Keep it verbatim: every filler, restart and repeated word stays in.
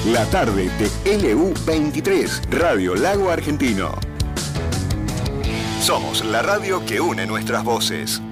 La tarde de L U veintitrés, Radio Lago Argentino. Somos la radio que une nuestras voces.